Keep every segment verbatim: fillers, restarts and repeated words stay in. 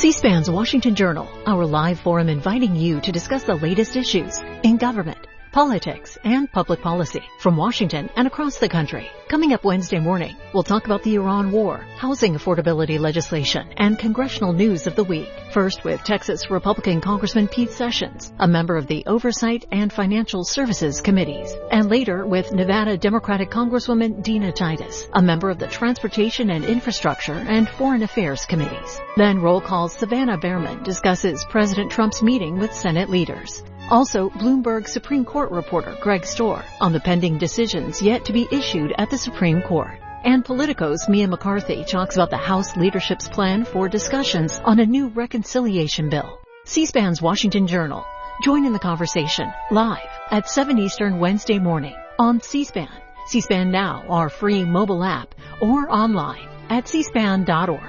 C-SPAN's Washington Journal, our live forum inviting you to discuss the latest issues in government, politics, and public policy from Washington and across the country. Coming up Wednesday morning, we'll talk about the Iran war, housing affordability legislation, and congressional news of the week. First with Texas Republican Congressman Pete Sessions, a member of the Oversight and Financial Services Committees. And later with Nevada Democratic Congresswoman Dina Titus, a member of the Transportation and Infrastructure and Foreign Affairs Committees. Then Roll Call's Savannah Behrman discusses President Trump's meeting with Senate leaders. Also, Bloomberg Supreme Court reporter Greg Storr on the pending decisions yet to be issued at the Supreme Court. And Politico's Mia McCarthy talks about the House leadership's plan for discussions on a new reconciliation bill. C-SPAN's Washington Journal. Join in the conversation live at seven Eastern Wednesday morning on C-SPAN, C-SPAN Now, our free mobile app, or online at c span dot org.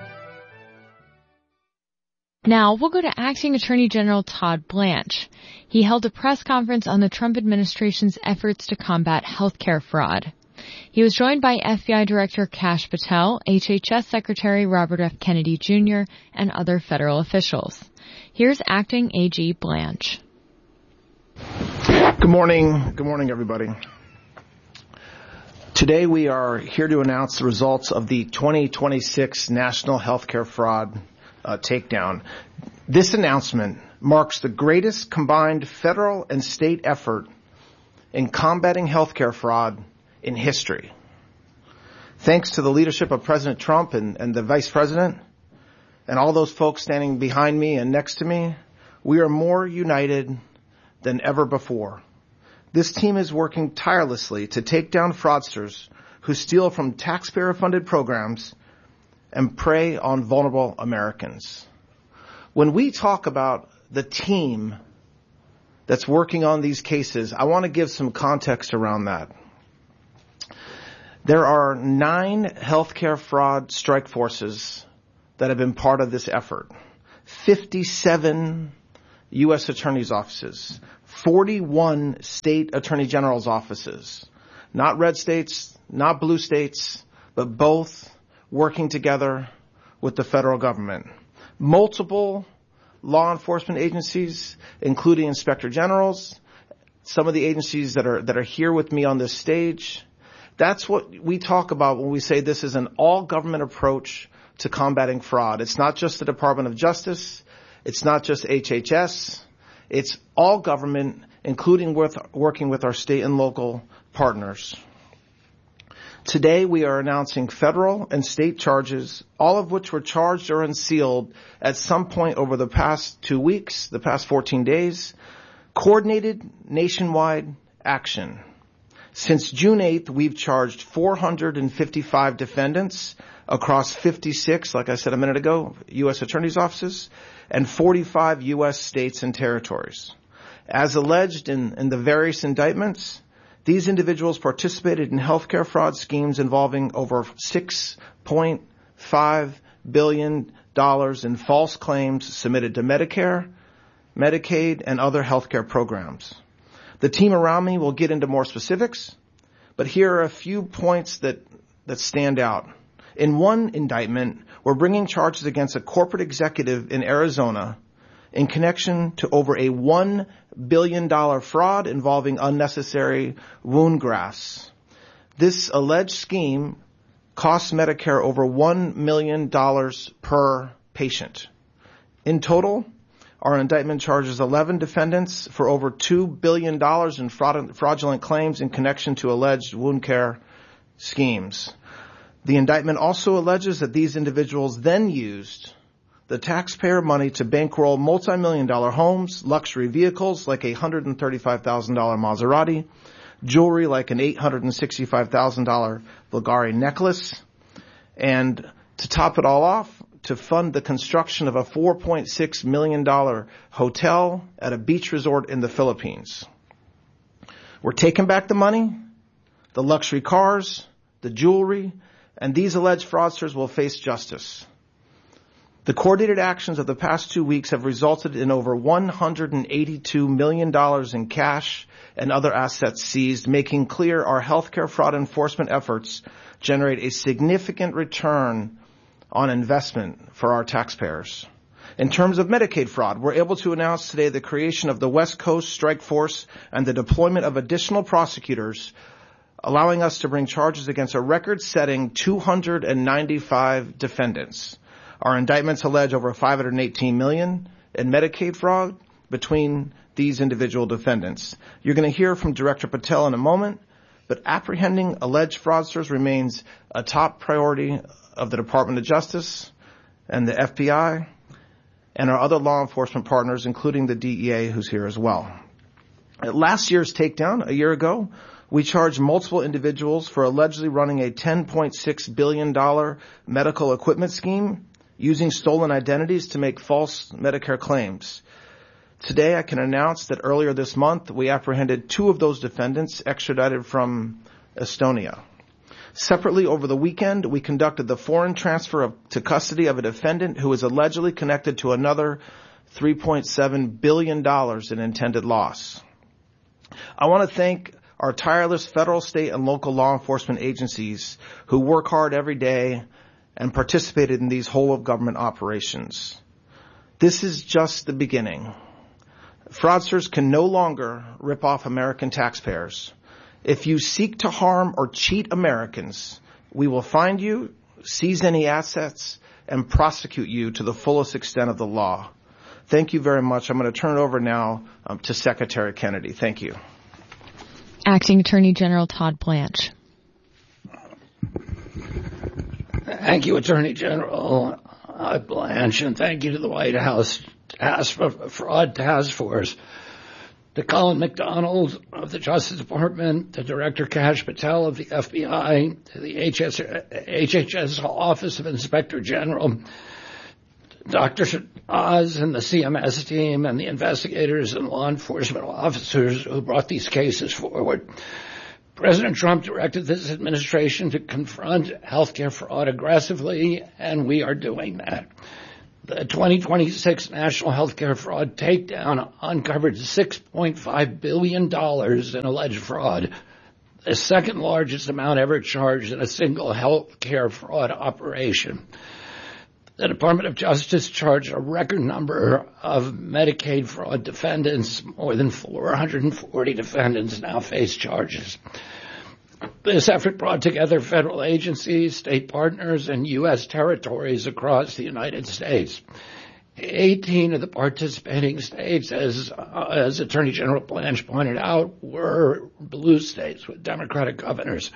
Now, we'll go to Acting Attorney General Todd Blanche. He held a press conference on the Trump administration's efforts to combat healthcare fraud. He was joined by F B I Director Kash Patel, H H S Secretary Robert F. Kennedy Junior, and other federal officials. Here's Acting A G Blanche. Good morning. Good morning, everybody. Today we are here to announce the results of the twenty twenty-six National Healthcare Fraud uh, Takedown. This announcement marks the greatest combined federal and state effort in combating healthcare fraud in history. Thanks to the leadership of President Trump and, and the Vice President and all those folks standing behind me and next to me, we are more united than ever before. This team is working tirelessly to take down fraudsters who steal from taxpayer-funded programs and prey on vulnerable Americans. When we talk about the team that's working on these cases, I want to give some context around that. There are nine healthcare fraud strike forces that have been part of this effort. fifty-seven U S attorneys' offices, forty-one state attorney general's offices, not red states, not blue states, but both working together with the federal government. Multiple law enforcement agencies, including inspector generals, some of the agencies that are that are here with me on this stage. That's what we talk about when we say this is an all-government approach to combating fraud. It's not just the Department of Justice. It's not just H H S. It's all government, including with working with our state and local partners. Today, we are announcing federal and state charges, all of which were charged or unsealed at some point over the past two weeks, the past fourteen days. Coordinated nationwide action. Since June eighth, we've charged four hundred fifty-five defendants across fifty-six, like I said a minute ago, U S attorneys' offices, and forty-five U S states and territories. As alleged in, in the various indictments, these individuals participated in healthcare fraud schemes involving over six point five billion dollars in false claims submitted to Medicare, Medicaid, and other healthcare programs. The team around me will get into more specifics, but here are a few points that, that stand out. In one indictment, we're bringing charges against a corporate executive in Arizona in connection to over a one billion dollars fraud involving unnecessary wound grafts. This alleged scheme costs Medicare over one million dollars per patient. In total, our indictment charges eleven defendants for over two billion dollars in fraud, fraudulent claims in connection to alleged wound care schemes. The indictment also alleges that these individuals then used the taxpayer money to bankroll multi-million dollar homes, luxury vehicles like a one hundred thirty-five thousand dollars Maserati, jewelry like an eight hundred sixty-five thousand dollars Bulgari necklace, and to top it all off, to fund the construction of a four point six million dollars hotel at a beach resort in the Philippines. We're taking back the money, the luxury cars, the jewelry, and these alleged fraudsters will face justice. The coordinated actions of the past two weeks have resulted in over one hundred eighty-two million dollars in cash and other assets seized, making clear our healthcare fraud enforcement efforts generate a significant return on investment for our taxpayers. In terms of Medicaid fraud, we're able to announce today the creation of the West Coast Strike Force and the deployment of additional prosecutors, allowing us to bring charges against a record-setting two hundred ninety-five defendants. Our indictments allege over five hundred eighteen million dollars in Medicaid fraud between these individual defendants. You're going to hear from Director Patel in a moment, but apprehending alleged fraudsters remains a top priority of the Department of Justice and the F B I and our other law enforcement partners, including the D E A, who's here as well. At last year's takedown, a year ago, we charged multiple individuals for allegedly running a ten point six billion dollars medical equipment scheme using stolen identities to make false Medicare claims. Today, I can announce that earlier this month, we apprehended two of those defendants extradited from Estonia. Separately, over the weekend, we conducted the foreign transfer of, to custody of a defendant who is allegedly connected to another three point seven billion dollars in intended loss. I want to thank our tireless federal, state, and local law enforcement agencies who work hard every day and participated in these whole-of-government operations. This is just the beginning. Fraudsters can no longer rip off American taxpayers. If you seek to harm or cheat Americans, we will find you, seize any assets, and prosecute you to the fullest extent of the law. Thank you very much. I'm going to turn it over now um, to Secretary Kennedy. Thank you. Acting Attorney General Todd Blanche. Thank you, Attorney General uh, Blanche, and thank you to the White House Task Fraud Task Force, to Colin McDonald of the Justice Department, to Director Kash Patel of the F B I, to the H H S Office of Inspector General, Doctor Oz and the C M S team, and the investigators and law enforcement officers who brought these cases forward. President Trump directed this administration to confront healthcare fraud aggressively, and we are doing that. The twenty twenty-six National Healthcare Fraud Takedown uncovered six point five billion dollars in alleged fraud, the second largest amount ever charged in a single healthcare fraud operation. The Department of Justice charged a record number of Medicaid fraud defendants. More than four hundred forty defendants now face charges. This effort brought together federal agencies, state partners, and U S territories across the United States. eighteen of the participating states, as, uh, as Attorney General Blanche pointed out, were blue states with Democratic governors.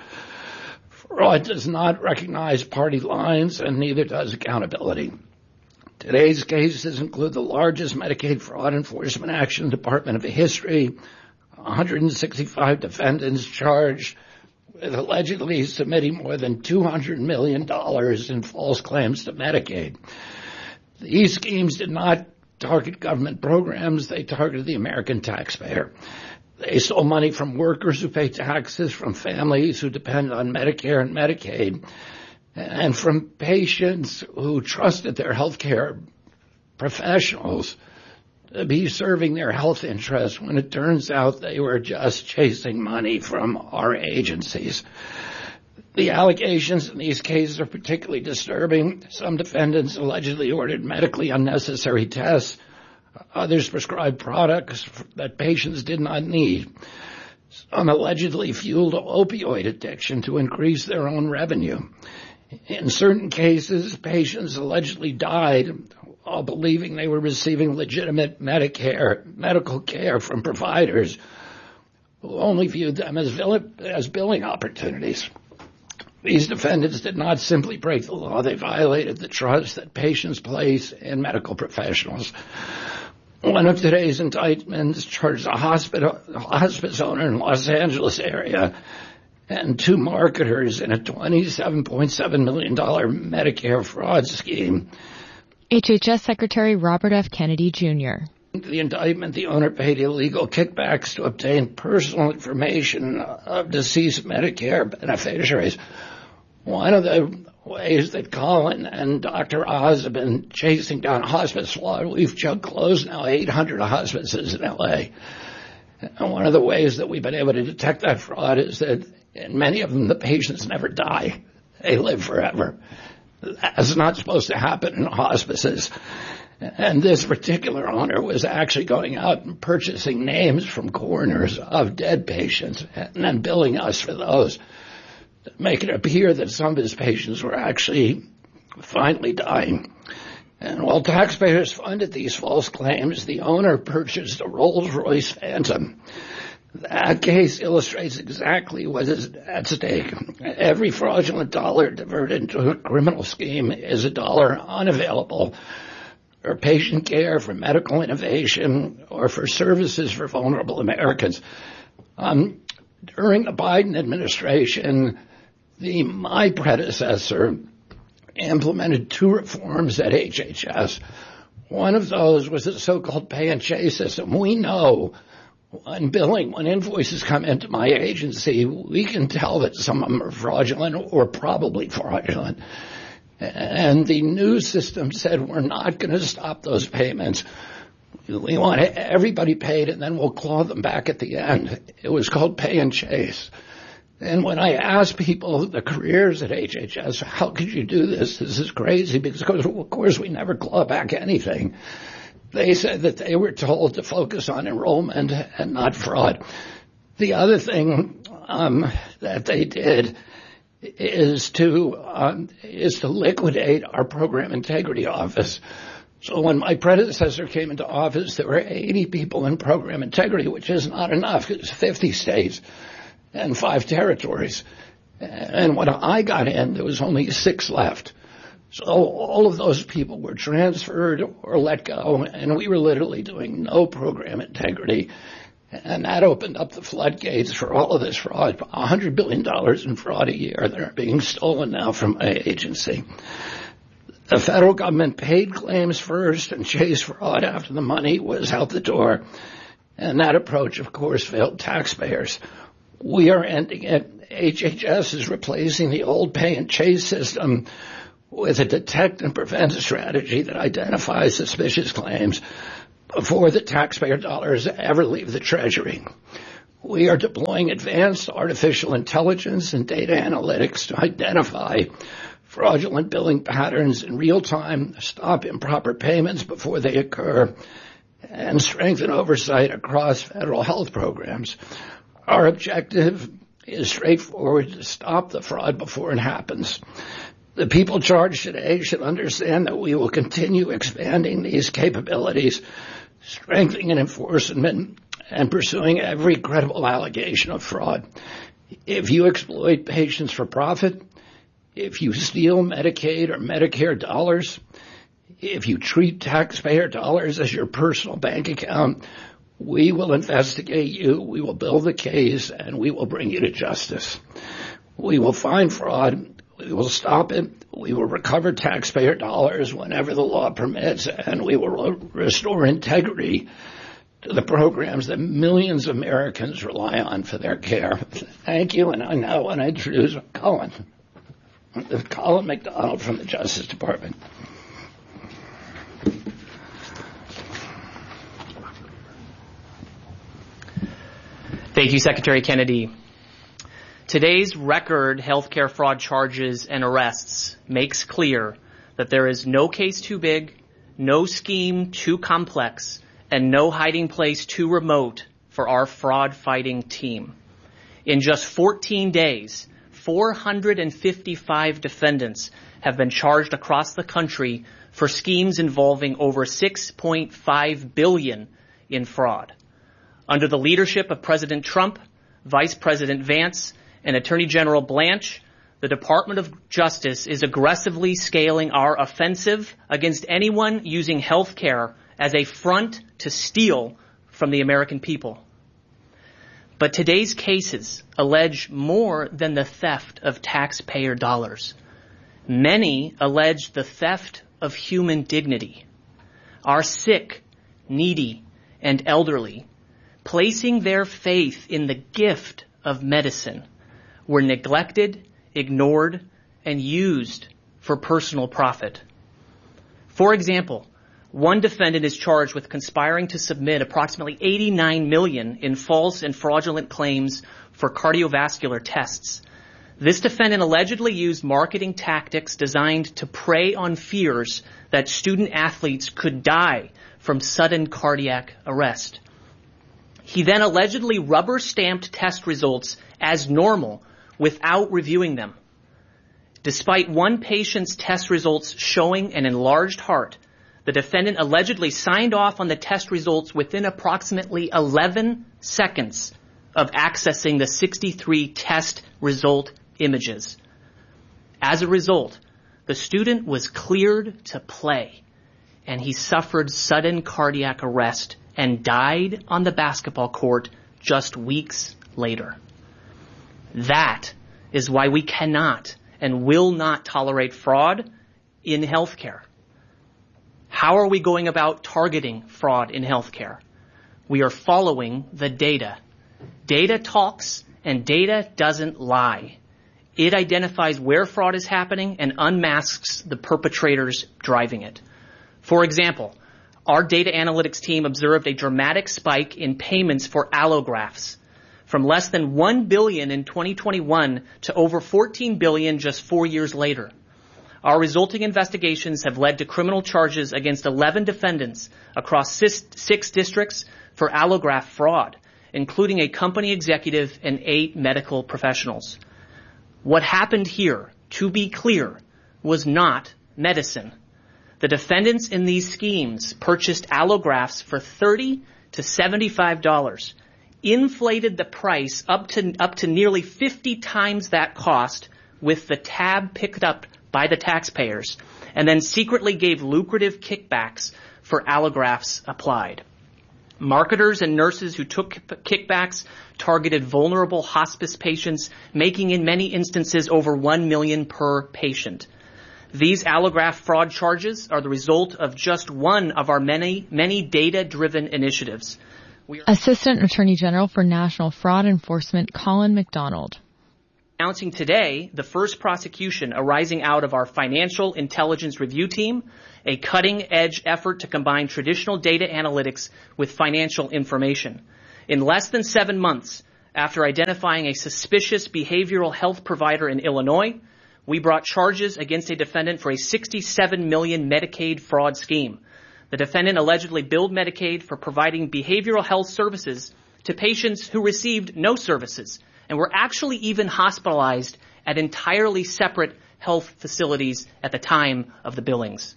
Fraud does not recognize party lines, and neither does accountability. Today's cases include the largest Medicaid fraud enforcement action in the Department of history, one hundred sixty-five defendants charged with allegedly submitting more than two hundred million dollars in false claims to Medicaid. These schemes did not target government programs, they targeted the American taxpayer. They stole money from workers who pay taxes, from families who depend on Medicare and Medicaid, and from patients who trusted their healthcare professionals to be serving their health interests when it turns out they were just chasing money from our agencies. The allegations in these cases are particularly disturbing. Some defendants allegedly ordered medically unnecessary tests. Others prescribed products that patients did not need. Some allegedly fueled opioid addiction to increase their own revenue. In certain cases, patients allegedly died while believing they were receiving legitimate Medicare, medical care from providers who only viewed them as, as billing opportunities. These defendants did not simply break the law, they violated the trust that patients place in medical professionals. One of today's indictments charged a hospital, a hospice owner in Los Angeles area and two marketers in a twenty-seven point seven million dollars Medicare fraud scheme. H H S Secretary Robert F. Kennedy, Junior The indictment, the owner paid illegal kickbacks to obtain personal information of deceased Medicare beneficiaries. One of the ways that Colin and Doctor Oz have been chasing down hospice fraud, we've closed now eight hundred hospices in L A. And one of the ways that we've been able to detect that fraud is that in many of them, the patients never die. They live forever. That's not supposed to happen in hospices. And this particular owner was actually going out and purchasing names from coroners of dead patients and then billing us for those, to make it appear that some of his patients were actually finally dying. And while taxpayers funded these false claims, the owner purchased a Rolls-Royce Phantom. That case illustrates exactly what is at stake. Every fraudulent dollar diverted into a criminal scheme is a dollar unavailable for patient care, for medical innovation, or for services for vulnerable Americans. Um, during the Biden administration, the my predecessor implemented two reforms at H H S. One of those was the so-called pay and chase system. We know when billing, when invoices come into my agency, we can tell that some of them are fraudulent or probably fraudulent. And the new system said we're not going to stop those payments. We want everybody paid, and then we'll claw them back at the end. It was called pay and chase. And when I asked people, the careers at H H S, how could you do this? This is crazy, because of course we never claw back anything. They said that they were told to focus on enrollment and not fraud. The other thing um, that they did is to um, is to liquidate our program integrity office. So when my predecessor came into office, there were eighty people in program integrity, which is not enough. It's fifty states and five territories. And when I got in, there was only six left. So all of those people were transferred or let go, and we were literally doing no program integrity. And that opened up the floodgates for all of this fraud, one hundred billion dollars in fraud a year that are being stolen now from my agency. The federal government paid claims first and chased fraud after the money was out the door. And that approach, of course, failed taxpayers. We are ending it. H H S is replacing the old pay and chase system with a detect and prevent strategy that identifies suspicious claims before the taxpayer dollars ever leave the Treasury. We are deploying advanced artificial intelligence and data analytics to identify fraudulent billing patterns in real time, stop improper payments before they occur, and strengthen oversight across federal health programs. Our objective is straightforward: to stop the fraud before it happens. The people charged today should understand that we will continue expanding these capabilities, strengthening enforcement, and pursuing every credible allegation of fraud. If you exploit patients for profit, if you steal Medicaid or Medicare dollars, if you treat taxpayer dollars as your personal bank account, we will investigate you, we will build the case, and we will bring you to justice. We will find fraud. We will stop it. We will recover taxpayer dollars whenever the law permits, and we will re- restore integrity to the programs that millions of Americans rely on for their care. Thank you, and I now want to introduce Colin, Colin McDonald from the Justice Department. Thank you, Secretary Kennedy. Today's record healthcare fraud charges and arrests makes clear that there is no case too big, no scheme too complex, and no hiding place too remote for our fraud-fighting team. In just fourteen days, four hundred fifty-five defendants have been charged across the country for schemes involving over six point five billion dollars in fraud. Under the leadership of President Trump, Vice President Vance, and Attorney General Blanche, the Department of Justice is aggressively scaling our offensive against anyone using health care as a front to steal from the American people. But today's cases allege more than the theft of taxpayer dollars. Many allege the theft of human dignity. Our sick, needy, and elderly, placing their faith in the gift of medicine, were neglected, ignored, and used for personal profit. For example, one defendant is charged with conspiring to submit approximately eighty-nine million dollars in false and fraudulent claims for cardiovascular tests. This defendant allegedly used marketing tactics designed to prey on fears that student athletes could die from sudden cardiac arrest. He then allegedly rubber-stamped test results as normal without reviewing them. Despite one patient's test results showing an enlarged heart, the defendant allegedly signed off on the test results within approximately eleven seconds of accessing the sixty-three test result images. As a result, the student was cleared to play, and he suffered sudden cardiac arrest and died on the basketball court just weeks later. That is why we cannot and will not tolerate fraud in healthcare. How are we going about targeting fraud in healthcare? We are following the data. Data talks and data doesn't lie. It identifies where fraud is happening and unmasks the perpetrators driving it. For example, our data analytics team observed a dramatic spike in payments for allografts from less than one billion dollars in twenty twenty-one to over fourteen billion dollars just four years later. Our resulting investigations have led to criminal charges against eleven defendants across six districts for allograft fraud, including a company executive and eight medical professionals. What happened here, to be clear, was not medicine. The defendants in these schemes purchased allografts for thirty to seventy-five dollars, inflated the price up to up to nearly fifty times that cost with the tab picked up by the taxpayers, and then secretly gave lucrative kickbacks for allografts applied. Marketers and nurses who took kickbacks targeted vulnerable hospice patients, making in many instances over one million dollars per patient. These allograft fraud charges are the result of just one of our many, many data-driven initiatives. We are Assistant Attorney General for National Fraud Enforcement, Colin McDonald. Announcing today the first prosecution arising out of our Financial Intelligence Review Team, a cutting-edge effort to combine traditional data analytics with financial information. In less than seven months, after identifying a suspicious behavioral health provider in Illinois, we brought charges against a defendant for a sixty-seven million dollars Medicaid fraud scheme. The defendant allegedly billed Medicaid for providing behavioral health services to patients who received no services and were actually even hospitalized at entirely separate health facilities at the time of the billings.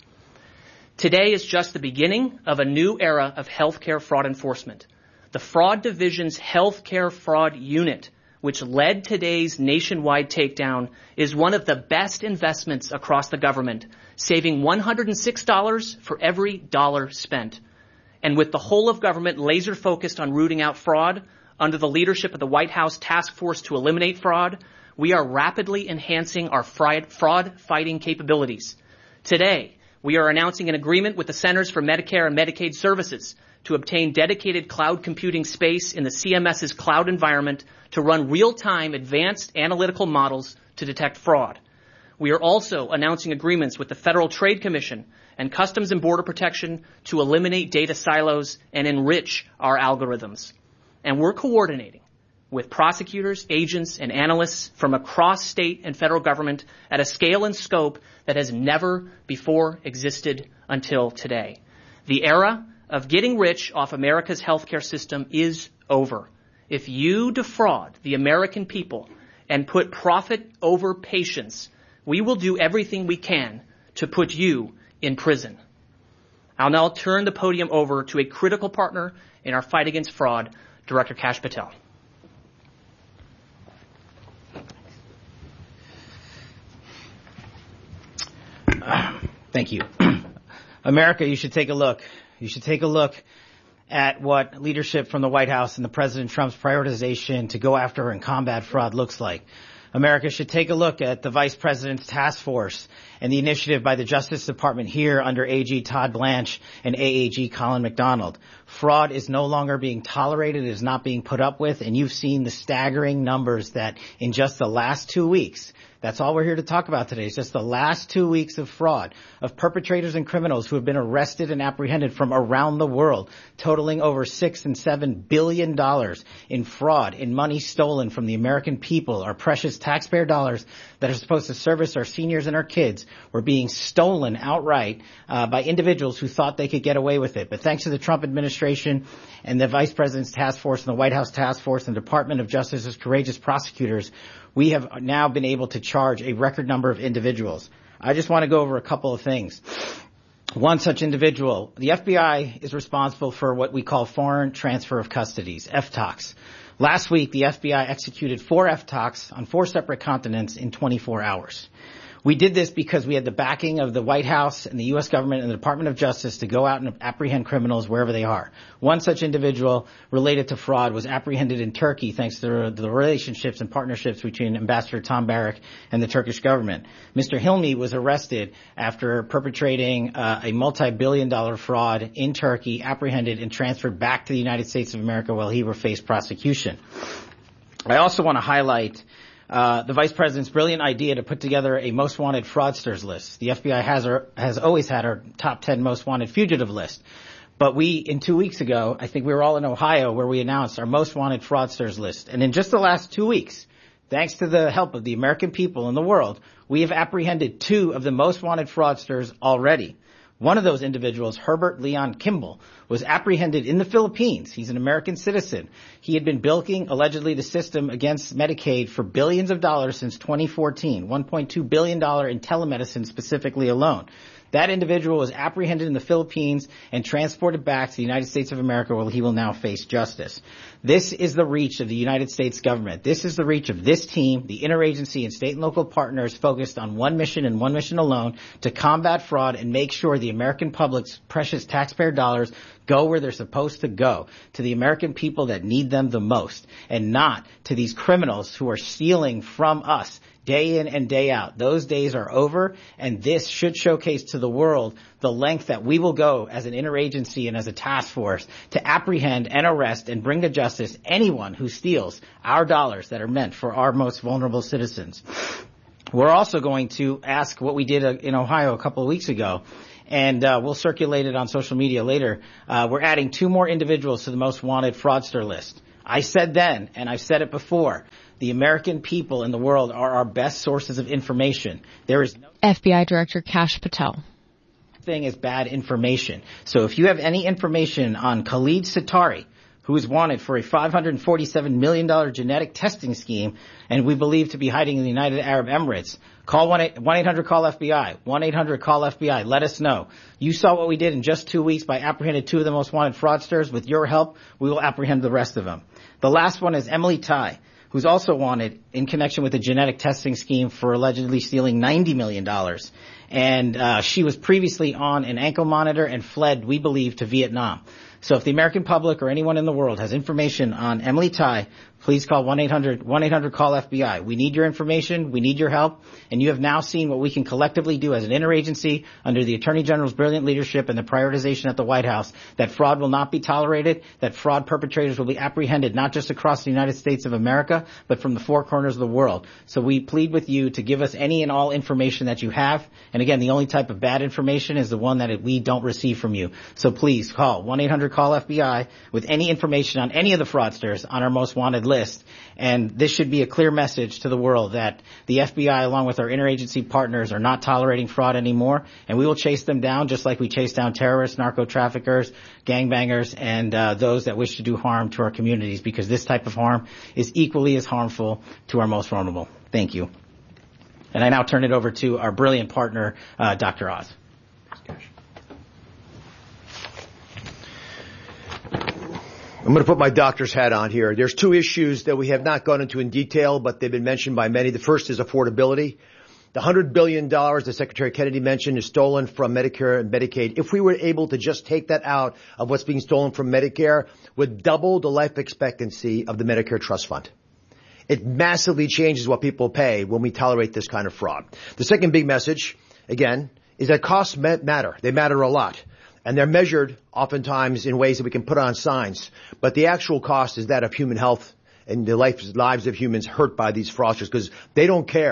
Today is just the beginning of a new era of healthcare fraud enforcement. The Fraud Division's Healthcare Fraud Unit, which led today's nationwide takedown, is one of the best investments across the government, saving one hundred six dollars for every dollar spent. And with the whole of government laser focused on rooting out fraud, under the leadership of the White House Task Force to Eliminate Fraud, we are rapidly enhancing our fraud-fighting capabilities. Today, we are announcing an agreement with the Centers for Medicare and Medicaid Services to obtain dedicated cloud computing space in the C M S's cloud environment to run real-time advanced analytical models to detect fraud. We are also announcing agreements with the Federal Trade Commission and Customs and Border Protection to eliminate data silos and enrich our algorithms. And we're coordinating with prosecutors, agents, and analysts from across state and federal government at a scale and scope that has never before existed until today. The era of getting rich off America's healthcare system is over. If you defraud the American people and put profit over patients, we will do everything we can to put you in prison. I'll now turn the podium over to a critical partner in our fight against fraud, Director Kash Patel. Thank you. America, you should take a look. You should take a look at what leadership from the White House and the President Trump's prioritization to go after and combat fraud looks like. America should take a look at the Vice President's task force and the initiative by the Justice Department here under A G Todd Blanche and A A G Colin McDonald. Fraud is no longer being tolerated. It is not being put up with. And you've seen the staggering numbers that in just the last two weeks, That's all we're here to talk about today. It's just the last two weeks of fraud, of perpetrators and criminals who have been arrested and apprehended from around the world, totaling over six and seven billion dollars in fraud, in money stolen from the American people. Our precious taxpayer dollars that are supposed to service our seniors and our kids were being stolen outright uh, by individuals who thought they could get away with it. But thanks to the Trump administration and the Vice President's task force and the White House task force and the Department of Justice's courageous prosecutors, we have now been able to charge a record number of individuals. I just want to go over a couple of things. One such individual, the F B I is responsible for what we call foreign transfer of custodies, F T O Cs. Last week, the F B I executed four F T O Cs on four separate continents in twenty-four hours. We did this because we had the backing of the White House and the U S government and the Department of Justice to go out and apprehend criminals wherever they are. One such individual related to fraud was apprehended in Turkey thanks to the relationships and partnerships between Ambassador Tom Barrack and the Turkish government. Mister Hilmi was arrested after perpetrating uh, a multi-billion dollar fraud in Turkey, apprehended and transferred back to the United States of America while he were faced prosecution. I also want to highlight Uh, the Vice President's brilliant idea to put together a most wanted fraudsters list. The F B I has our, has always had our top ten most wanted fugitive list. But we, in two weeks ago, I think we were all in Ohio where we announced our most wanted fraudsters list. And in just the last two weeks, thanks to the help of the American people and the world, we have apprehended two of the most wanted fraudsters already. One of those individuals, Herbert Leon Kimball, was apprehended in the Philippines. He's an American citizen. He had been bilking, allegedly, the system against Medicaid for billions of dollars since twenty fourteen, one point two billion dollars in telemedicine specifically alone. That individual was apprehended in the Philippines and transported back to the United States of America where he will now face justice. This is the reach of the United States government. This is the reach of this team, the interagency and state and local partners focused on one mission and one mission alone, to combat fraud and make sure the American public's precious taxpayer dollars go where they're supposed to go, to the American people that need them the most, and not to these criminals who are stealing from us day in and day out. Those days are over, and this should showcase to the world the length that we will go as an interagency and as a task force to apprehend and arrest and bring to justice anyone who steals our dollars that are meant for our most vulnerable citizens. We're also going to ask what we did in Ohio a couple of weeks ago, and uh, we'll circulate it on social media later. Uh, we're adding two more individuals to the most wanted fraudster list. I said then, and I've said it before, the American people in the world are our best sources of information. There is no F B I Director Kash Patel. thing as bad information. So if you have any information on Khalid Sitari, who is wanted for a five hundred forty-seven million dollars genetic testing scheme and we believe to be hiding in the United Arab Emirates, call one eight hundred call F B I, one eight hundred call F B I. Let us know. You saw what we did in just two weeks by apprehending two of the most wanted fraudsters. With your help, we will apprehend the rest of them. The last one is Emily Tai, who's also wanted in connection with a genetic testing scheme for allegedly stealing ninety million dollars. And uh, she was previously on an ankle monitor and fled, we believe, to Vietnam. So if the American public or anyone in the world has information on Emily Tai, please call one eight hundred call F B I. We need your information. We need your help. And you have now seen what we can collectively do as an interagency under the Attorney General's brilliant leadership and the prioritization at the White House, that fraud will not be tolerated, that fraud perpetrators will be apprehended not just across the United States of America, but from the four corners of the world. So we plead with you to give us any and all information that you have. And again, the only type of bad information is the one that we don't receive from you. So please call one eight hundred call F B I with any information on any of the fraudsters on our most wanted list. And this should be a clear message to the world that the F B I, along with our interagency partners, are not tolerating fraud anymore. And we will chase them down just like we chase down terrorists, narco traffickers, gangbangers, and uh, those that wish to do harm to our communities, because this type of harm is equally as harmful to our most vulnerable. Thank you. And I now turn it over to our brilliant partner, uh, Doctor Oz. I'm going to put my doctor's hat on here. There's two issues that we have not gone into in detail, but they've been mentioned by many. The first is affordability. The one hundred billion dollars that Secretary Kennedy mentioned is stolen from Medicare and Medicaid. If we were able to just take that out of what's being stolen from Medicare, would double the life expectancy of the Medicare Trust Fund. It massively changes what people pay when we tolerate this kind of fraud. The second big message, again, is that costs matter. They matter a lot. And they're measured oftentimes in ways that we can put on signs. But the actual cost is that of human health and the lives of humans hurt by these fraudsters, because they don't care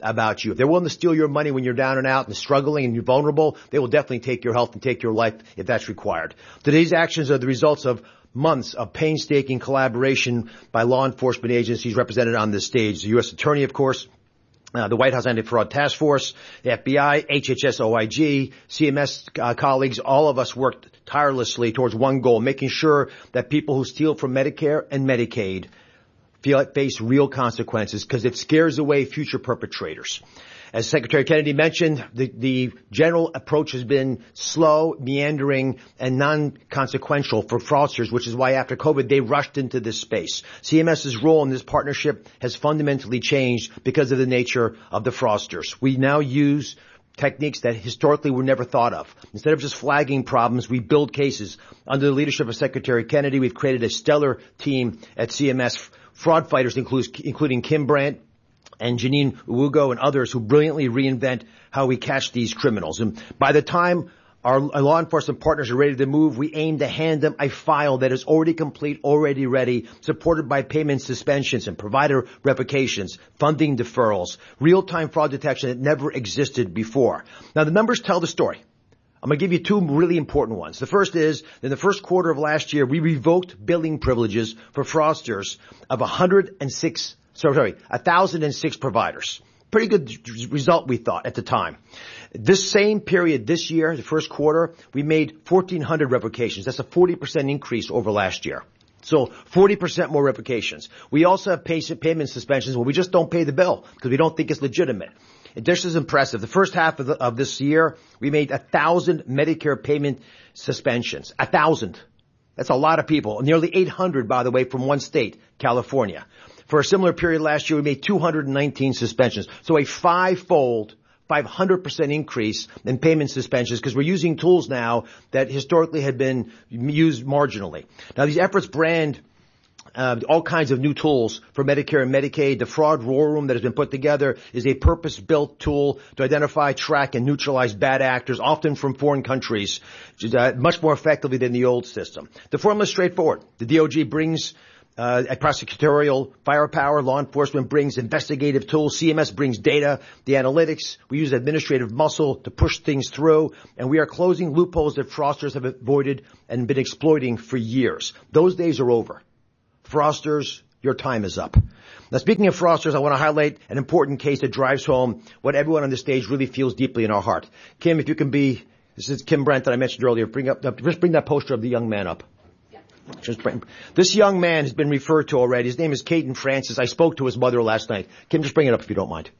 about you. If they're willing to steal your money when you're down and out and struggling and you're vulnerable, they will definitely take your health and take your life if that's required. Today's actions are the results of months of painstaking collaboration by law enforcement agencies represented on this stage. The U S Attorney, of course, Uh, the White House Anti-Fraud Task Force, the F B I, H H S O I G, C M S uh, colleagues, all of us worked tirelessly towards one goal, making sure that people who steal from Medicare and Medicaid feel, face real consequences because it scares away future perpetrators. As Secretary Kennedy mentioned, the, the general approach has been slow, meandering, and non-consequential for fraudsters, which is why after COVID they rushed into this space. CMS's role in this partnership has fundamentally changed because of the nature of the fraudsters. We now use techniques that historically were never thought of. Instead of just flagging problems, we build cases. Under the leadership of Secretary Kennedy, we've created a stellar team at C M S. Fraud fighters, includes, including Kim Brandt and Janine Ugo and others who brilliantly reinvent how we catch these criminals. And by the time our law enforcement partners are ready to move, we aim to hand them a file that is already complete, already ready, supported by payment suspensions and provider revocations, funding deferrals, real-time fraud detection that never existed before. Now, the numbers tell the story. I'm going to give you two really important ones. The first is, in the first quarter of last year, we revoked billing privileges for fraudsters of one hundred six, sorry, one thousand six providers. Pretty good result, we thought, at the time. This same period this year, the first quarter, we made fourteen hundred revocations. That's a forty percent increase over last year. So forty percent more revocations. We also have payment suspensions where we just don't pay the bill because we don't think it's legitimate. This is impressive. The first half of, the, of this year, we made a thousand Medicare payment suspensions. A thousand. That's a lot of people. Nearly eight hundred, by the way, from one state, California. For a similar period last year, we made two hundred nineteen suspensions. So a five-fold, five hundred percent increase in payment suspensions because we're using tools now that historically had been used marginally. Now, these efforts brand Uh, all kinds of new tools for Medicare and Medicaid. The fraud war room that has been put together is a purpose-built tool to identify, track, and neutralize bad actors, often from foreign countries, uh, much more effectively than the old system. The formula is straightforward. The D O G brings uh, a prosecutorial firepower. Law enforcement brings investigative tools. C M S brings data, the analytics. We use administrative muscle to push things through. And we are closing loopholes that fraudsters have avoided and been exploiting for years. Those days are over. Fraudsters, your time is up. Now, speaking of fraudsters, I want to highlight an important case that drives home what everyone on the stage really feels deeply in our heart. Kim, if you can be, this is Kim Brandt that I mentioned earlier. Bring up, just bring that poster of the young man up. Yeah. Just bring, this young man has been referred to already. His name is Caden Francis. I spoke to his mother last night. Kim, just bring it up if you don't mind.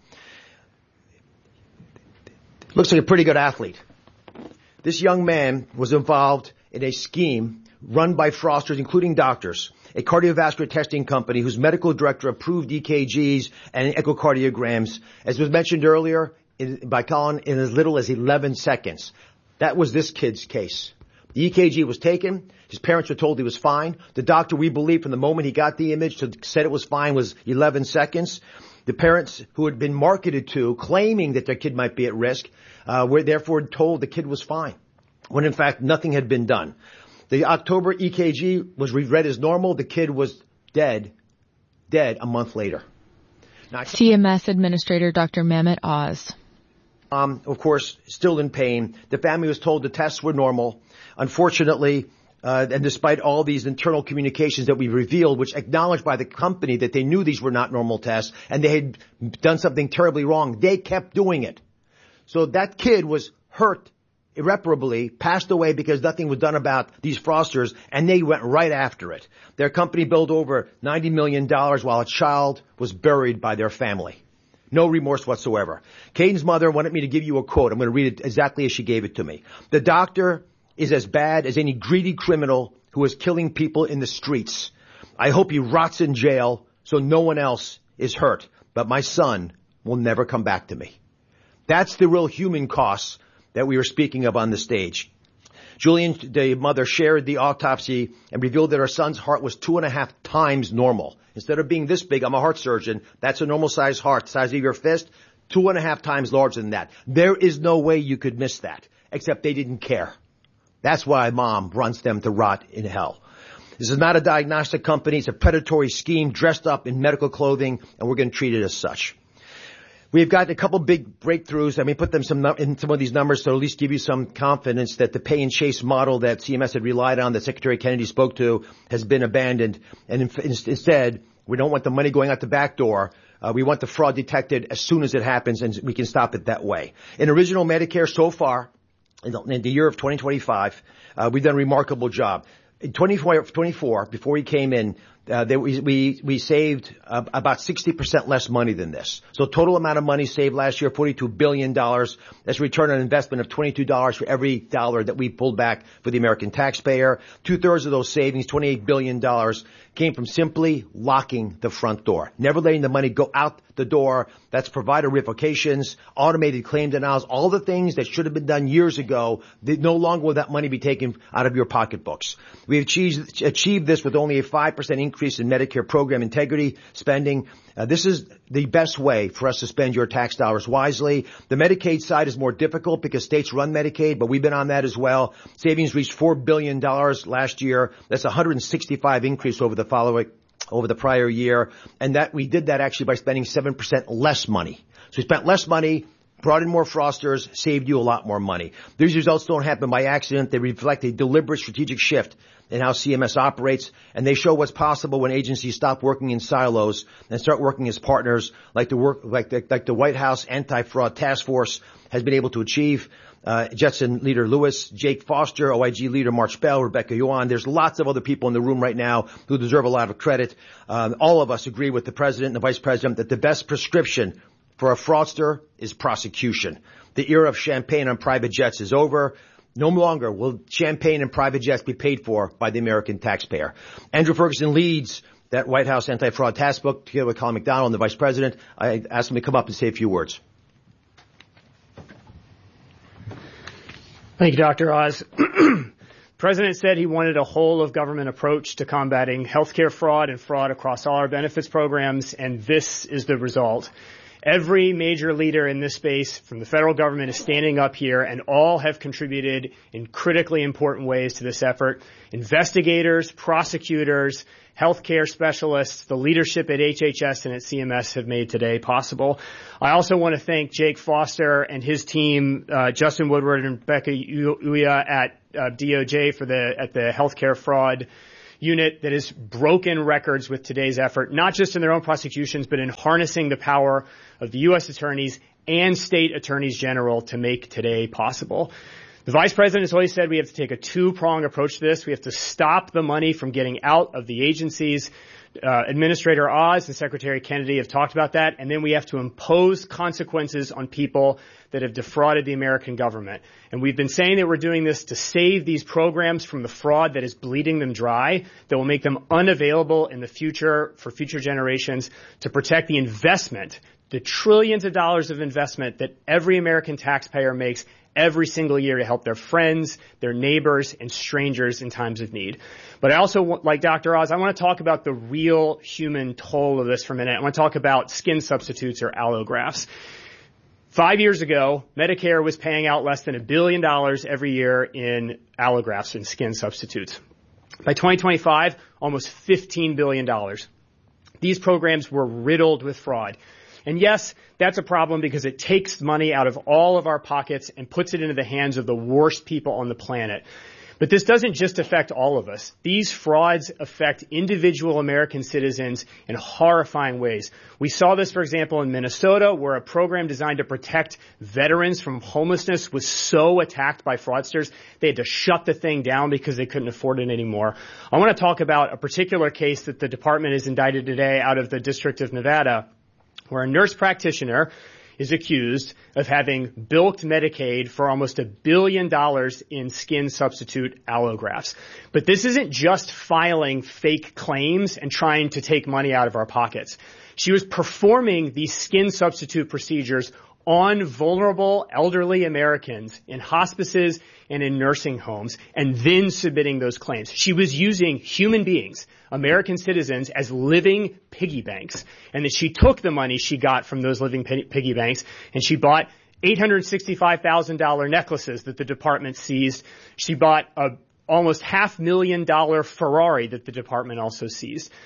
Looks like a pretty good athlete. This young man was involved in a scheme run by fraudsters, including doctors, a cardiovascular testing company whose medical director approved E K Gs and echocardiograms, as was mentioned earlier, in, by Colin, in as little as eleven seconds. That was this kid's case. The E K G was taken. His parents were told he was fine. The doctor, we believe, from the moment he got the image to said it was fine was eleven seconds. The parents who had been marketed to, claiming that their kid might be at risk, uh, were therefore told the kid was fine, when in fact nothing had been done. The October E K G was read as normal. The kid was dead, dead a month later. Now, C M S Administrator Doctor Mehmet Oz. Um, of course, still in pain. The family was told the tests were normal. Unfortunately, uh, and despite all these internal communications that we revealed, which acknowledged by the company that they knew these were not normal tests and they had done something terribly wrong, they kept doing it. So that kid was hurt irreparably, passed away because nothing was done about these fraudsters, and they went right after it. Their company billed over ninety million dollars while a child was buried by their family. No remorse whatsoever. Caden's mother wanted me to give you a quote. I'm going to read it exactly as she gave it to me. The doctor is as bad as any greedy criminal who is killing people in the streets. I hope he rots in jail so no one else is hurt. But my son will never come back to me. That's the real human costs that we were speaking of on the stage. Julian, the mother, shared the autopsy and revealed that her son's heart was two and a half times normal. Instead of being this big, I'm a heart surgeon, that's a normal sized heart, the size of your fist, two and a half times larger than that. There is no way you could miss that, except they didn't care. That's why mom runs them to rot in hell. This is not a diagnostic company, it's a predatory scheme dressed up in medical clothing, and we're going to treat it as such. We've got a couple big breakthroughs. I mean, put them some in some of these numbers to at least give you some confidence that the pay and chase model that C M S had relied on, that Secretary Kennedy spoke to, has been abandoned. And in, instead, we don't want the money going out the back door. Uh, we want the fraud detected as soon as it happens, and we can stop it that way. In original Medicare so far, in the, in the year of twenty twenty-five, uh, we've done a remarkable job. In twenty twenty-four, before we came in, Uh, they, we, we, we saved uh, about sixty percent less money than this. So total amount of money saved last year, forty-two billion dollars. That's a return on investment of twenty-two dollars for every dollar that we pulled back for the American taxpayer. Two thirds of those savings, twenty-eight billion dollars, came from simply locking the front door. Never letting the money go out the door. That's provider revocations, automated claim denials, all the things that should have been done years ago. They, no longer will that money be taken out of your pocketbooks. We've achieved, achieved this with only a five percent increase in Medicare program integrity spending. Uh, this is the best way for us to spend your tax dollars wisely. The Medicaid side is more difficult because states run Medicaid, but we've been on that as well. Savings reached four billion dollars last year. That's a one hundred sixty-five increase over the following over the prior year, and that we did that actually by spending seven percent less money. So we spent less money, brought in more fraudsters, saved you a lot more money. These results don't happen by accident. They reflect a deliberate strategic shift in how C M S operates, and they show what's possible when agencies stop working in silos and start working as partners, like the work, like the, like the White House Anti-Fraud Task Force has been able to achieve. Uh, Jetson leader Lewis, Jake Foster, O I G leader March Bell, Rebecca Yuan. There's lots of other people in the room right now who deserve a lot of credit. Um, all of us agree with the president and the vice president that the best prescription for a fraudster is prosecution. The era of champagne on private jets is over. No longer will champagne and private jets be paid for by the American taxpayer. Andrew Ferguson leads that White House Anti-Fraud Task Force together with Colin McDonald and the vice president. I asked him to come up and say a few words. Thank you, Doctor Oz. The President said he wanted a whole-of-government approach to combating healthcare fraud and fraud across all our benefits programs, and this is the result. Every major leader in this space from the federal government is standing up here, and all have contributed in critically important ways to this effort. Investigators, prosecutors, healthcare specialists, the leadership at H H S and at C M S have made today possible. I also want to thank Jake Foster and his team, uh, Justin Woodward and Rebecca Uya at uh, D O J for the at the healthcare fraud unit that has broken records with today's effort, not just in their own prosecutions, but in harnessing the power of the U S attorneys and state attorneys general to make today possible. The vice president has always said we have to take a two-pronged approach to this. We have to stop the money from getting out of the agencies. Uh, Administrator Oz and Secretary Kennedy have talked about that. And then we have to impose consequences on people that have defrauded the American government. And we've been saying that we're doing this to save these programs from the fraud that is bleeding them dry, that will make them unavailable in the future for future generations, to protect the investment, the trillions of dollars of investment that every American taxpayer makes every single year to help their friends, their neighbors, and strangers in times of need. But I also, like Doctor Oz, I want to talk about the real human toll of this for a minute. I want to talk about skin substitutes or allografts. Five years ago, Medicare was paying out less than a billion dollars every year in allografts and skin substitutes. By twenty twenty-five, almost fifteen billion dollars. These programs were riddled with fraud. And yes, that's a problem because it takes money out of all of our pockets and puts it into the hands of the worst people on the planet. But this doesn't just affect all of us. These frauds affect individual American citizens in horrifying ways. We saw this, for example, in Minnesota, where a program designed to protect veterans from homelessness was so attacked by fraudsters, they had to shut the thing down because they couldn't afford it anymore. I want to talk about a particular case that the department has indicted today out of the District of Nevada, where a nurse practitioner is accused of having bilked Medicaid for almost a billion dollars in skin substitute allografts. But this isn't just filing fake claims and trying to take money out of our pockets. She was performing these skin substitute procedures on vulnerable elderly Americans in hospices and in nursing homes, and then submitting those claims. She was using human beings, American citizens, as living piggy banks, and that she took the money she got from those living piggy banks and she bought eight hundred sixty-five thousand dollars necklaces that the department seized. She bought a almost half million dollar Ferrari that the department also seized.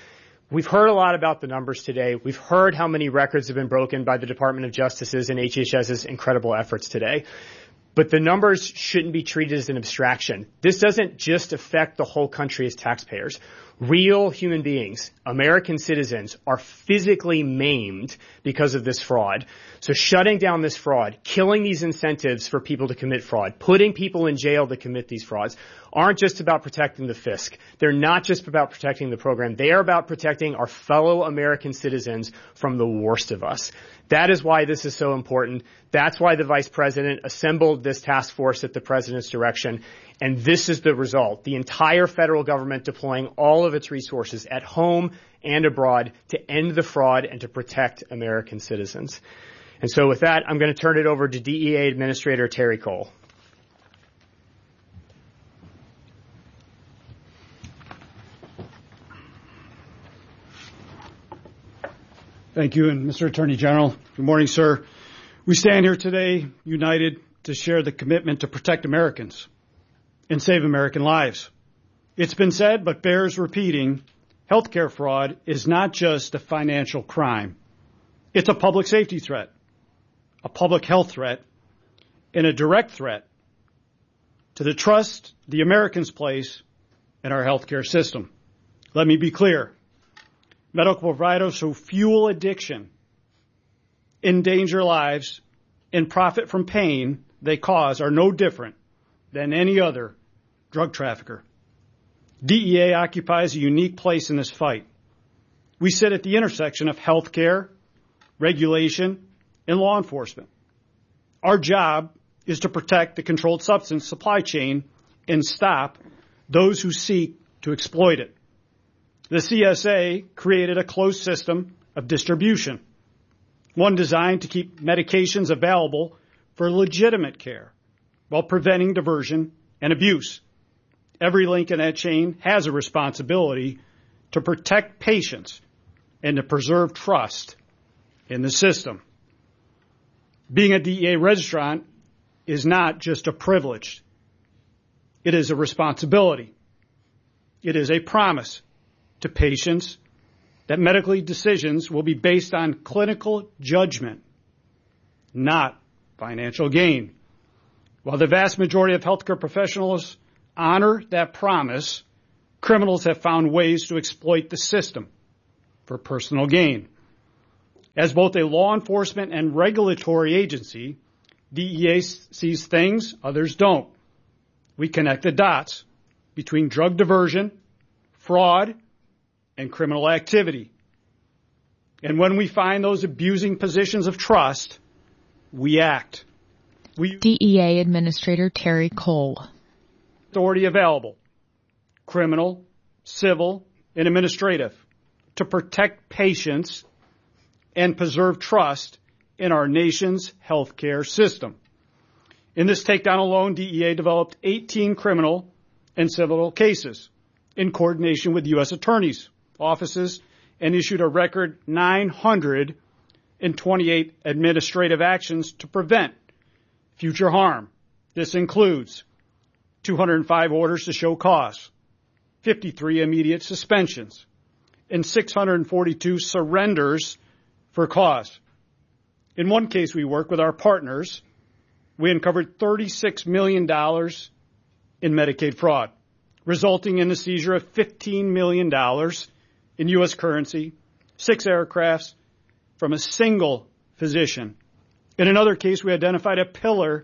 We've heard a lot about the numbers today. We've heard how many records have been broken by the Department of Justice's and H H S's incredible efforts today. But the numbers shouldn't be treated as an abstraction. This doesn't just affect the whole country as taxpayers. Real human beings, American citizens, are physically maimed because of this fraud. So shutting down this fraud, killing these incentives for people to commit fraud, putting people in jail to commit these frauds, aren't just about protecting the fisc. They're not just about protecting the program. They are about protecting our fellow American citizens from the worst of us. That is why this is so important. That's why the Vice President assembled this task force at the President's direction. And this is the result. The entire federal government deploying all of its resources at home and abroad to end the fraud and to protect American citizens. And so with that, I'm going to turn it over to D E A Administrator Terry Cole. Thank you, and Mister Attorney General, good morning, sir. We stand here today united to share the commitment to protect Americans and save American lives. It's been said, but bears repeating, healthcare fraud is not just a financial crime. It's a public safety threat, a public health threat, and a direct threat to the trust the Americans place in our healthcare system. Let me be clear. Medical providers who fuel addiction, endanger lives, and profit from pain they cause are no different than any other drug trafficker. D E A occupies a unique place in this fight. We sit at the intersection of healthcare, regulation, and law enforcement. Our job is to protect the controlled substance supply chain and stop those who seek to exploit it. The C S A created a closed system of distribution, one designed to keep medications available for legitimate care while preventing diversion and abuse. Every link in that chain has a responsibility to protect patients and to preserve trust in the system. Being a D E A registrant is not just a privilege. It is a responsibility. It is a promise to patients that medical decisions will be based on clinical judgment, not financial gain. While the vast majority of healthcare professionals honor that promise, criminals have found ways to exploit the system for personal gain. As both a law enforcement and regulatory agency, D E A sees things others don't. We connect the dots between drug diversion, fraud, and criminal activity. And when we find those abusing positions of trust, we act. We D E A Administrator Terry Cole. Authority available, criminal, civil, and administrative, to protect patients and preserve trust in our nation's healthcare system. In this takedown alone, D E A developed eighteen criminal and civil cases in coordination with U S attorneys' offices and issued a record nine hundred twenty-eight administrative actions to prevent future harm. This includes two hundred five orders to show cause, fifty-three immediate suspensions, and six hundred forty-two surrenders for cause. In one case we work with our partners, we uncovered thirty-six million dollars in Medicaid fraud, resulting in the seizure of fifteen million dollars in U S currency, six aircrafts from a single physician. In another case, we identified a pillar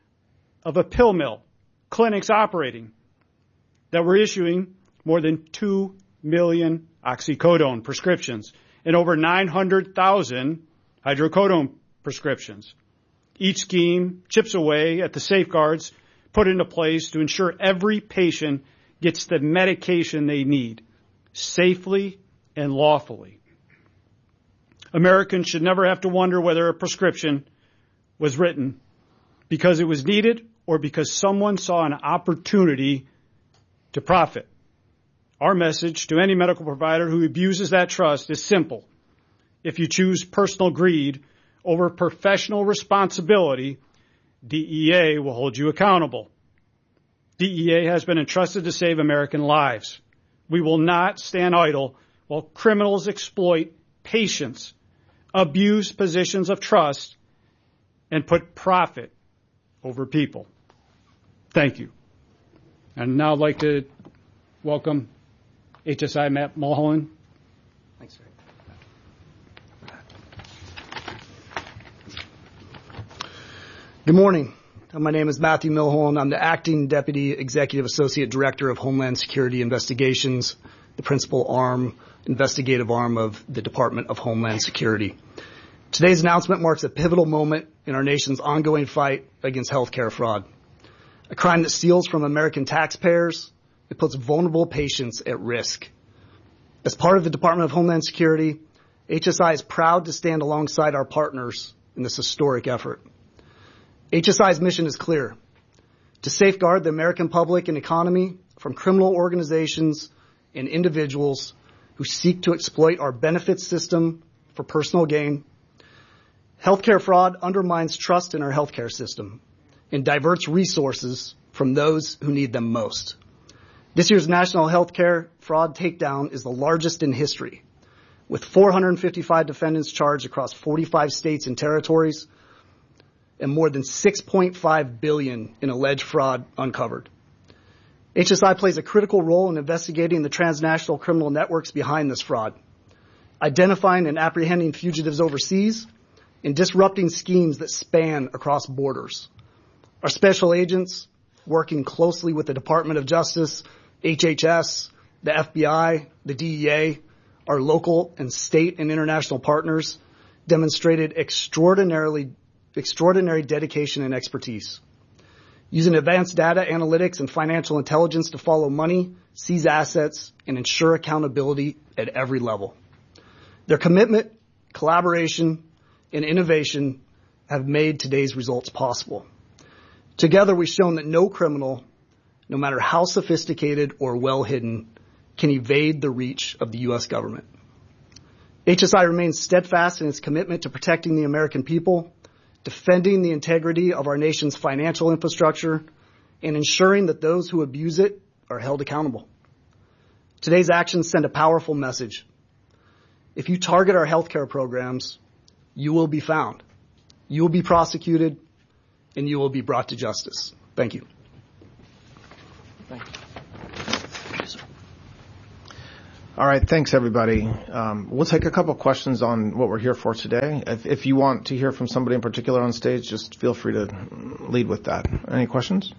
of a pill mill, clinics operating, that were issuing more than two million oxycodone prescriptions and over nine hundred thousand hydrocodone prescriptions. Each scheme chips away at the safeguards put into place to ensure every patient gets the medication they need safely and lawfully. Americans should never have to wonder whether a prescription was written because it was needed or because someone saw an opportunity to profit. Our message to any medical provider who abuses that trust is simple. If you choose personal greed over professional responsibility, D E A will hold you accountable. D E A has been entrusted to save American lives. We will not stand idle while criminals exploit patients, abuse positions of trust, and put profit over people. Thank you. And now I'd like to welcome H S I Matt Mulholland. Thanks, sir. Good morning. My name is Matthew Mulholland. I'm the Acting Deputy Executive Associate Director of Homeland Security Investigations, the principal arm, investigative arm of the Department of Homeland Security. Today's announcement marks a pivotal moment in our nation's ongoing fight against healthcare fraud. A crime that steals from American taxpayers, it puts vulnerable patients at risk. As part of the Department of Homeland Security, H S I is proud to stand alongside our partners in this historic effort. H S I's mission is clear: to safeguard the American public and economy from criminal organizations and individuals who seek to exploit our benefits system for personal gain. Healthcare fraud undermines trust in our healthcare system and diverts resources from those who need them most. This year's National Healthcare Fraud Takedown is the largest in history, with four hundred fifty-five defendants charged across forty-five states and territories, and more than six point five billion dollars in alleged fraud uncovered. H S I plays a critical role in investigating the transnational criminal networks behind this fraud, identifying and apprehending fugitives overseas, and disrupting schemes that span across borders. Our special agents, working closely with the Department of Justice, H H S, the F B I, the D E A, our local and state and international partners, demonstrated extraordinarily extraordinary dedication and expertise. Using advanced data analytics and financial intelligence to follow money, seize assets, and ensure accountability at every level. Their commitment, collaboration, and innovation have made today's results possible. Together, we've shown that no criminal, no matter how sophisticated or well hidden, can evade the reach of the U S government. H S I remains steadfast in its commitment to protecting the American people, defending the integrity of our nation's financial infrastructure, and ensuring that those who abuse it are held accountable. Today's actions send a powerful message. If you target our healthcare programs, you will be found, you will be prosecuted, and you will be brought to justice. Thank you. Thank you. All right, thanks everybody. Um, we'll take a couple questions on what we're here for today. If, if you want to hear from somebody in particular on stage, just feel free to lead with that. Any questions?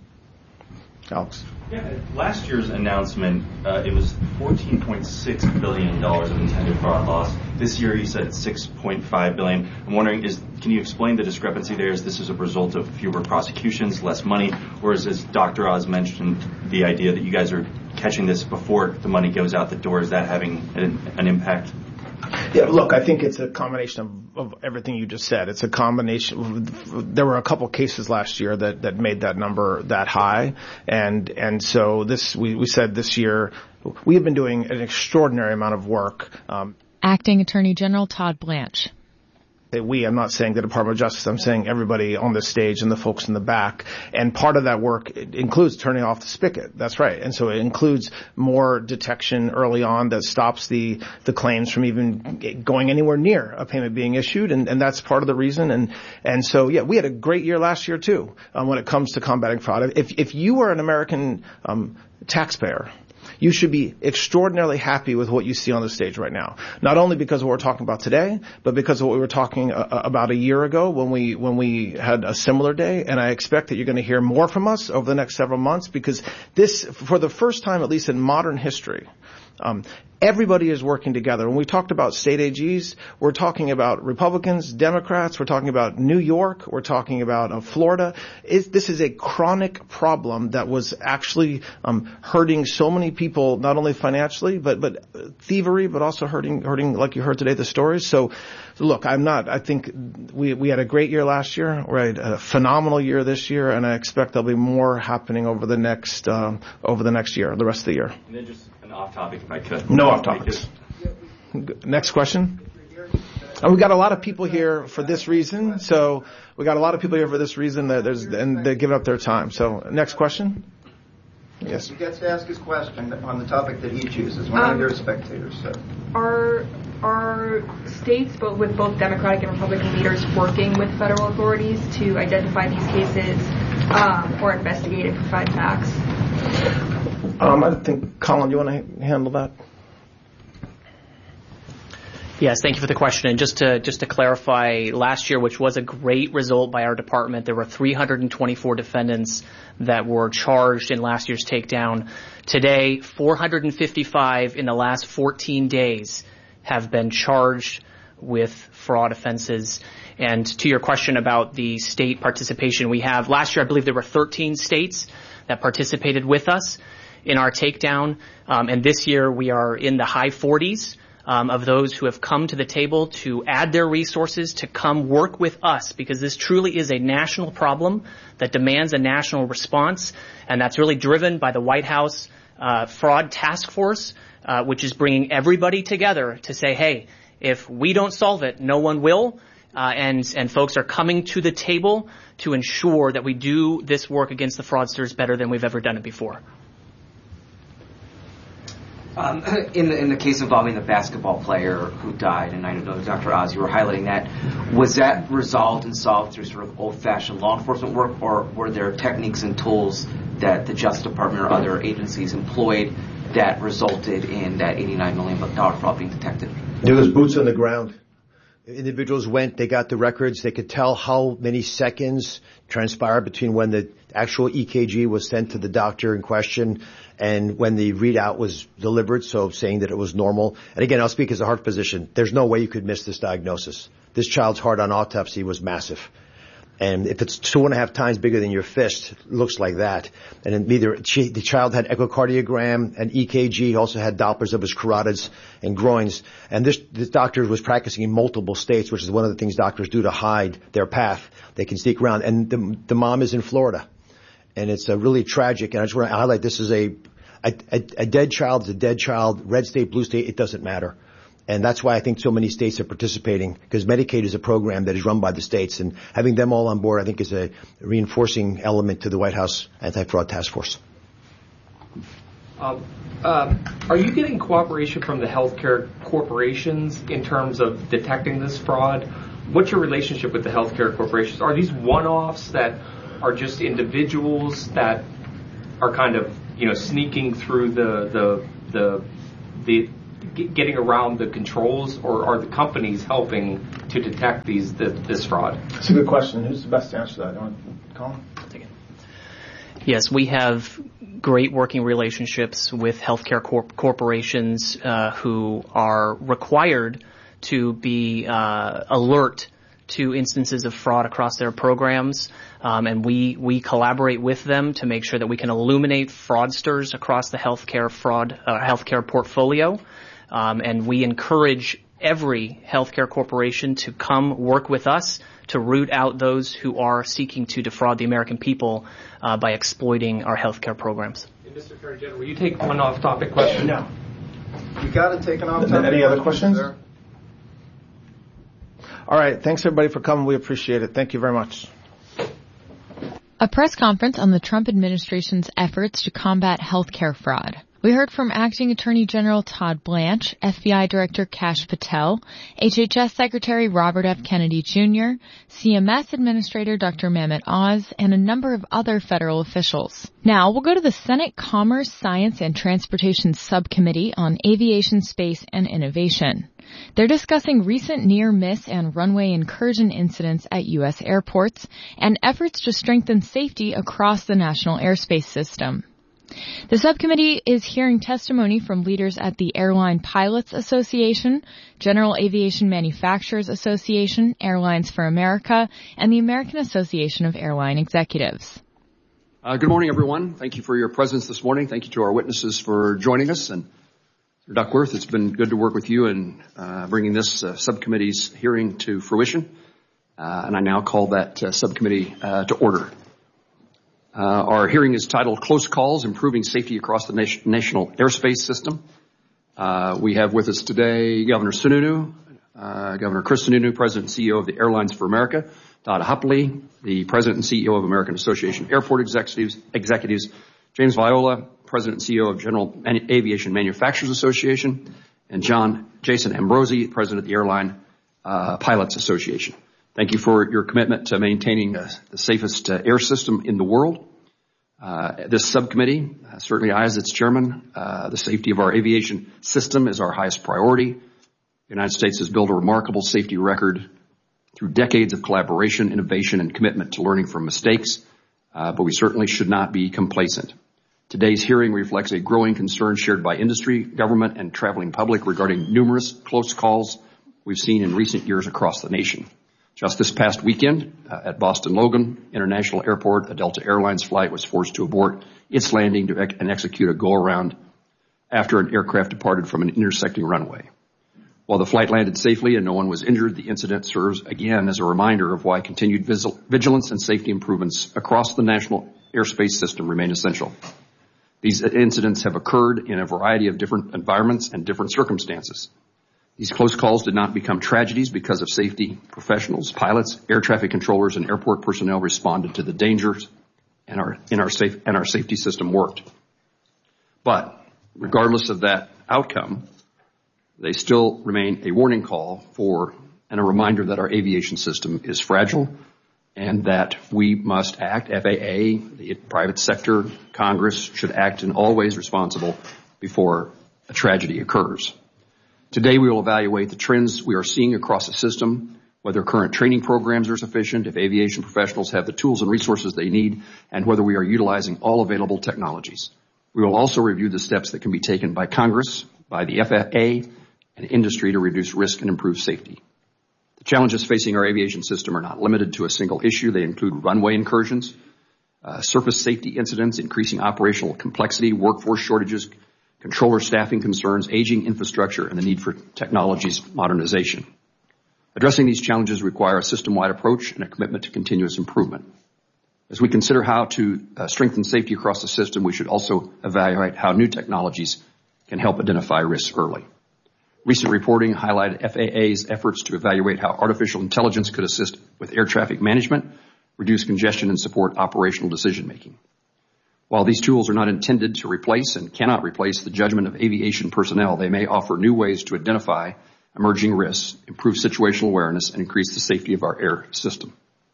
Alex. Yeah, last year's announcement, uh, it was fourteen point six billion dollars of intended fraud loss. This year you said six point five billion dollars. I'm wondering, is can you explain the discrepancy there? Is this as a result of fewer prosecutions, less money, or is, as Doctor Oz mentioned, the idea that you guys are catching this before the money goes out the door? Is that having an, an impact? Yeah, look, I think it's a combination of, of everything you just said. It's a combination. There were a couple cases last year that, that made that number that high. And, and so this, we, we said this year, we have been doing an extraordinary amount of work. Um, Acting Attorney General Todd Blanche. We, I'm not saying the Department of Justice, I'm saying everybody on this stage and the folks in the back. And part of that work includes turning off the spigot. That's right. And so it includes more detection early on that stops the, the claims from even going anywhere near a payment being issued. And, and that's part of the reason. And, and so, yeah, we had a great year last year too, um, when it comes to combating fraud. If, if you are an American, um, taxpayer, you should be extraordinarily happy with what you see on the stage right now. Not only because of what we're talking about today, but because of what we were talking uh, about a year ago when we when we had a similar day. And I expect that you're going to hear more from us over the next several months, because this, for the first time, at least in modern history, um, everybody is working together. When we talked about state A Gs, we're talking about Republicans, Democrats, we're talking about New York, we're talking about uh, Florida. It, this is a chronic problem that was actually um, hurting so many people, not only financially, but but thievery, but also hurting, hurting like you heard today, the stories. So, look, I'm not, I think we we had a great year last year, right? A phenomenal year this year, and I expect there'll be more happening over the next, um, over the next year, the rest of the year. And then just an off topic, if I could. No off topics. Next question. And we got a lot of people here for this reason. So we got a lot of people here for this reason that there's, and they're giving up their time. So next question. Yes. He gets to ask his question on the topic that he chooses. We're not Um, here as spectators. So. Are are states, both with both Democratic and Republican leaders, working with federal authorities to identify these cases um, or investigate and provide facts? Um, I think, Colin, you want to handle that? Yes, thank you for the question. And just to just to clarify, last year, which was a great result by our department, there were three hundred twenty-four defendants that were charged in last year's takedown. Today, four hundred fifty-five in the last fourteen days have been charged with fraud offenses. And to your question about the state participation, we have last year, I believe there were thirteen states that participated with us in our takedown. Um, and this year, we are in the high forties. Um, of those who have come to the table to add their resources to come work with us, because this truly is a national problem that demands a national response, and that's really driven by the White House uh, Fraud Task Force, uh, which is bringing everybody together to say, hey, if we don't solve it, no one will, uh, and, and folks are coming to the table to ensure that we do this work against the fraudsters better than we've ever done it before. Um, in, the, in the case involving the basketball player who died, and I know, Doctor Oz, you were highlighting that, was that resolved and solved through sort of old-fashioned law enforcement work, or were there techniques and tools that the Justice Department or other agencies employed that resulted in that eighty-nine million dollars fraud being detected? There was boots on the ground. Individuals went, they got the records, they could tell how many seconds transpired between when the actual E K G was sent to the doctor in question and when the readout was delivered, so saying that it was normal. And again, I'll speak as a heart physician. There's no way you could miss this diagnosis. This child's heart on autopsy was massive. And if it's two and a half times bigger than your fist, it looks like that. And then either she, the child had echocardiogram and E K G, also had Dopplers of his carotids and groins. And this, this doctor was practicing in multiple states, which is one of the things doctors do to hide their path. They can sneak around. And the, the mom is in Florida. And it's a really tragic. And I just want to highlight this is a, a, a, a dead child is a dead child. Red state, blue state, it doesn't matter. And that's why I think so many states are participating, because Medicaid is a program that is run by the states, and having them all on board, I think, is a reinforcing element to the White House Anti-Fraud Task Force. Um, um, are you getting cooperation from the healthcare corporations in terms of detecting this fraud? What's your relationship with the healthcare corporations? Are these one-offs that are just individuals that are kind of, you know, sneaking through the the the the getting around the controls, or are the companies helping to detect these the, this fraud? That's a good question. Who's the best to answer that? You want Colin? I'll take it. Yes, we have great working relationships with healthcare corp- corporations uh, who are required to be uh, alert to instances of fraud across their programs, um, and we we collaborate with them to make sure that we can illuminate fraudsters across the healthcare fraud uh, healthcare portfolio. Um, and we encourage every healthcare corporation to come work with us to root out those who are seeking to defraud the American people uh, by exploiting our healthcare programs. Hey, Mister Attorney General, will you take one off-topic question? No. You got to take an off-topic. Any other questions? Sir? All right. Thanks, everybody, for coming. We appreciate it. Thank you very much. A press conference on the Trump administration's efforts to combat healthcare fraud. We heard from Acting Attorney General Todd Blanche, F B I Director Kash Patel, H H S Secretary Robert F. Kennedy Junior, C M S Administrator Doctor Mehmet Oz, and a number of other federal officials. Now, we'll go to the Senate Commerce, Science, and Transportation Subcommittee on Aviation, Space, and Innovation. They're discussing recent near-miss and runway incursion incidents at U S airports and efforts to strengthen safety across the national airspace system. The subcommittee is hearing testimony from leaders at the Airline Pilots Association, General Aviation Manufacturers Association, Airlines for America, and the American Association of Airline Executives. Uh, good morning, everyone. Thank you for your presence this morning. Thank you to our witnesses for joining us. And Mister Duckworth, it's been good to work with you in uh, bringing this uh, subcommittee's hearing to fruition. Uh, and I now call that uh, subcommittee uh, to order. Uh, our hearing is titled Close Calls, Improving Safety Across the nation, National Airspace System. Uh, we have with us today Governor Sununu, uh, Governor Chris Sununu, President and C E O of the Airlines for America, Todd Hupley, the President and C E O of American Association of Airport Executives, Executives James Viola, President and C E O of General Aviation Manufacturers Association, and John Jason Ambrosi, President of the Airline uh, Pilots Association. Thank you for your commitment to maintaining uh, the safest uh, air system in the world. Uh, this subcommittee, uh, certainly I as its chairman, uh, the safety of our aviation system is our highest priority. The United States has built a remarkable safety record through decades of collaboration, innovation, and commitment to learning from mistakes, uh, but we certainly should not be complacent. Today's hearing reflects a growing concern shared by industry, government, and traveling public regarding numerous close calls we've seen in recent years across the nation. Just this past weekend uh, at Boston Logan International Airport, a Delta Airlines flight was forced to abort its landing to ex- and execute a go-around after an aircraft departed from an intersecting runway. While the flight landed safely and no one was injured, the incident serves again as a reminder of why continued vis- vigilance and safety improvements across the national airspace system remain essential. These incidents have occurred in a variety of different environments and different circumstances. These close calls did not become tragedies because of safety professionals, pilots, air traffic controllers, and airport personnel responded to the dangers and our, in our safe, and our safety system worked. But regardless of that outcome, they still remain a warning call for and a reminder that our aviation system is fragile and that we must act. F A A, the private sector, Congress should act in all ways responsible before a tragedy occurs. Today we will evaluate the trends we are seeing across the system, whether current training programs are sufficient, if aviation professionals have the tools and resources they need, and whether we are utilizing all available technologies. We will also review the steps that can be taken by Congress, by the F A A, and industry to reduce risk and improve safety. The challenges facing our aviation system are not limited to a single issue. They include runway incursions, uh, surface safety incidents, increasing operational complexity, workforce shortages, controller staffing concerns, aging infrastructure, and the need for technologies modernization. Addressing these challenges require a system-wide approach and a commitment to continuous improvement. As we consider how to uh, strengthen safety across the system, we should also evaluate how new technologies can help identify risks early. Recent reporting highlighted F A A's efforts to evaluate how artificial intelligence could assist with air traffic management, reduce congestion, and support operational decision-making. While these tools are not intended to replace and cannot replace the judgment of aviation personnel, they may offer new ways to identify emerging risks, improve situational awareness, and increase the safety of our air system.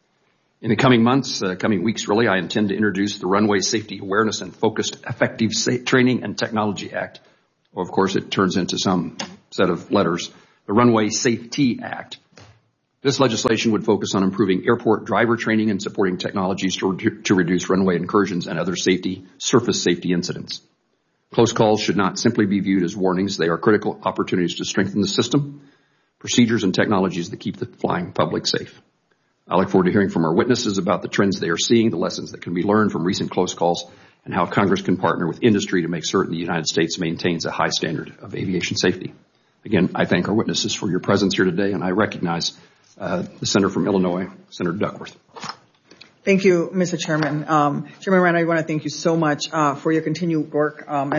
In the coming months, uh, coming weeks really, I intend to introduce the Runway Safety Awareness and Focused Effective Sa- Training and Technology Act. Well, of course, it turns into some set of letters, the Runway Safety Act. This legislation would focus on improving airport driver training and supporting technologies to, re- to reduce runway incursions and other safety, surface safety incidents. Close calls should not simply be viewed as warnings. They are critical opportunities to strengthen the system, procedures, and technologies that keep the flying public safe. I look forward to hearing from our witnesses about the trends they are seeing, the lessons that can be learned from recent close calls, and how Congress can partner with industry to make certain the United States maintains a high standard of aviation safety. Again, I thank our witnesses for your presence here today, and I recognize uh, the Senator from Illinois, Senator Duckworth. Thank you, Mister Chairman. Um, Chairman Ryan, I want to thank you so much uh, for your continued work um,